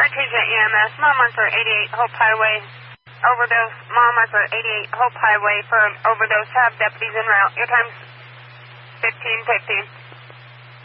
Artesia EMS, Mom Arthur 88 Hope Highway, overdose, Mom Arthur 88 Hope Highway for an overdose, have deputies en route. Your time's 15:15.